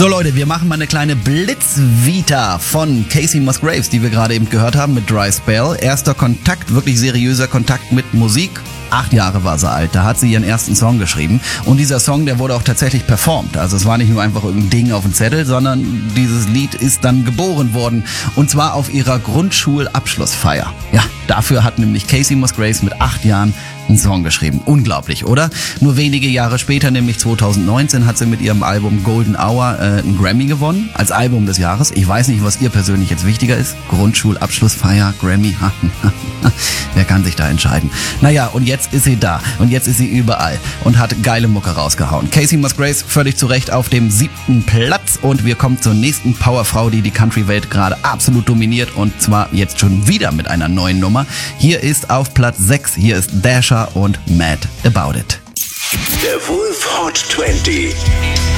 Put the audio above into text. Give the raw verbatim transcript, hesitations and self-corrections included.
So Leute, wir machen mal eine kleine Blitzvita von Kacey Musgraves, die wir gerade eben gehört haben mit Dry Spell. Erster Kontakt, wirklich seriöser Kontakt mit Musik. Acht Jahre war sie alt, da hat sie ihren ersten Song geschrieben. Und dieser Song, der wurde auch tatsächlich performt. Also es war nicht nur einfach irgendein Ding auf dem Zettel, sondern dieses Lied ist dann geboren worden. Und zwar auf ihrer Grundschulabschlussfeier. Ja, dafür hat nämlich Kacey Musgraves mit acht Jahren einen Song geschrieben. Unglaublich, oder? Nur wenige Jahre später, nämlich zwanzig neunzehn, hat sie mit ihrem Album Golden Hour äh, einen Grammy gewonnen, als Album des Jahres. Ich weiß nicht, was ihr persönlich jetzt wichtiger ist. Grundschulabschlussfeier, Grammy, wer kann sich da entscheiden? Naja, und jetzt ist sie da. Und jetzt ist sie überall und hat geile Mucke rausgehauen. Kacey Musgraves völlig zu Recht auf dem siebten Platz. Und wir kommen zur nächsten Powerfrau, die die Country-Welt gerade absolut dominiert. Und zwar jetzt schon wieder mit einer neuen Nummer. Hier ist auf Platz sechs, hier ist Dasher und Mad About It. The Wolf Hot zwanzig.